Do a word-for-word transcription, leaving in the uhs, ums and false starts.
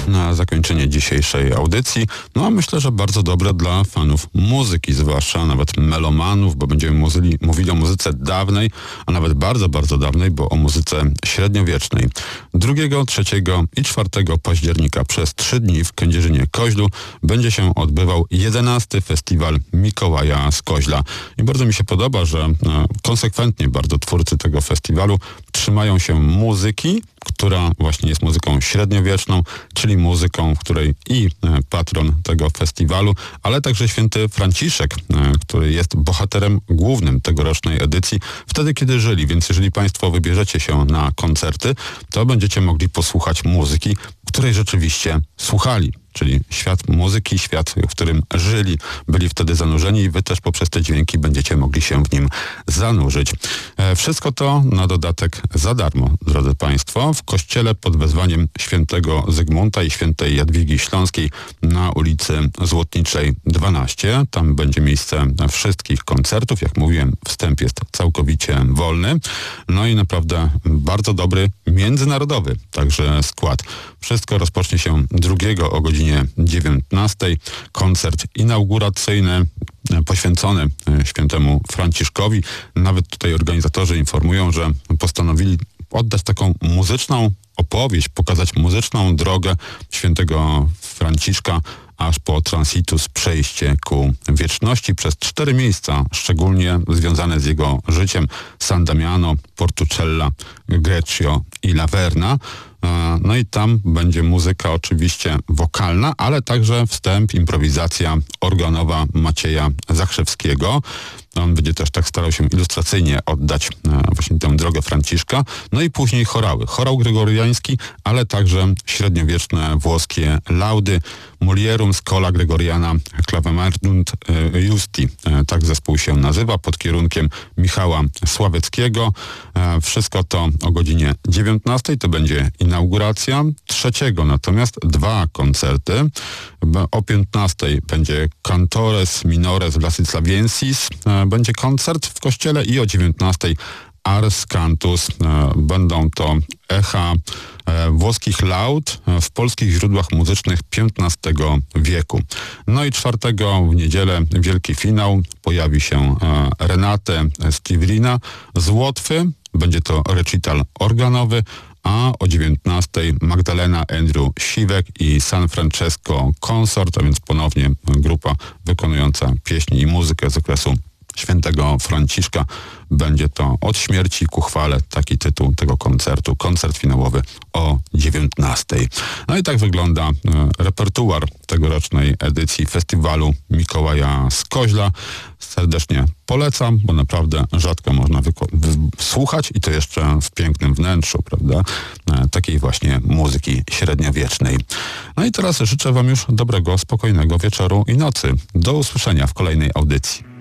na zakończenie dzisiejszej audycji. No a myślę, że bardzo dobre dla fanów muzyki, zwłaszcza nawet melomanów, bo będziemy muzyli, mówili o muzyce dawnej, a nawet bardzo, bardzo dawnej, bo o muzyce średniowiecznej. drugiego, trzeciego i czwartego października przez trzy dni w Kędzierzynie-Koźlu będzie się odbywał jedenasty Festiwal Mikołaja z Koźla. I bardzo mi się podoba, że e, konsekwentnie bardzo twórcy tego festiwalu trzymają się muzyki, która właśnie jest muzyką średniowieczną, czyli muzyką, w której i patron tego festiwalu, ale także święty Franciszek, który jest bohaterem głównym tegorocznej edycji, wtedy kiedy żyli. Więc jeżeli Państwo wybierzecie się na koncerty, to będziecie mogli posłuchać muzyki, której rzeczywiście słuchali. Czyli świat muzyki, świat, w którym żyli, byli wtedy zanurzeni i wy też poprzez te dźwięki będziecie mogli się w nim zanurzyć. E, wszystko to na dodatek za darmo, drodzy Państwo, w kościele pod wezwaniem świętego Zygmunta i świętej Jadwigi Śląskiej na ulicy Złotniczej dwanaście. Tam będzie miejsce wszystkich koncertów. Jak mówiłem, wstęp jest całkowicie wolny. No i naprawdę bardzo dobry, międzynarodowy także skład. Wszystko rozpocznie się drugiego o godzinie dziewiętnastej. Koncert inauguracyjny poświęcony świętemu Franciszkowi. Nawet tutaj organizatorzy informują, że postanowili oddać taką muzyczną opowieść, pokazać muzyczną drogę świętego Franciszka aż po Transitus, przejście ku wieczności przez cztery miejsca, szczególnie związane z jego życiem: San Damiano, Portucella, Greccio i Laverna. No i tam będzie muzyka oczywiście wokalna, ale także wstęp, improwizacja organowa Macieja Zachrzewskiego. On będzie też tak starał się ilustracyjnie oddać właśnie tę drogę Franciszka. No i później chorały. Chorał gregoriański, ale także średniowieczne włoskie laudy. Mulierum Schola Gregoriana Clavemerunt Justi. Tak zespół się nazywa, pod kierunkiem Michała Sławeckiego. Wszystko to o godzinie dziewiętnastej. To będzie inauguracja. Trzeciego natomiast dwa koncerty. O piętnastej będzie Cantores Minores Vlasislaviensis. Będzie koncert w kościele i o dziewiętnastej Ars Cantus. Będą to echa włoskich laud w polskich źródłach muzycznych piętnastego wieku. No i czwartego w niedzielę wielki finał. Pojawi się Renate Stivrina z Łotwy. Będzie to recital organowy. A o dziewiętnastej Magdalena Andrew Siwek i San Francesco Consort, a więc ponownie grupa wykonująca pieśni i muzykę z okresu świętego Franciszka. Będzie to Od śmierci ku chwale, taki tytuł tego koncertu. Koncert finałowy o dziewiętnastej. No i tak wygląda e, repertuar tegorocznej edycji Festiwalu Mikołaja z Koźla. Serdecznie polecam, bo naprawdę rzadko można słuchać i to jeszcze w pięknym wnętrzu, prawda? E, takiej właśnie muzyki średniowiecznej. No i teraz życzę Wam już dobrego, spokojnego wieczoru i nocy. Do usłyszenia w kolejnej audycji.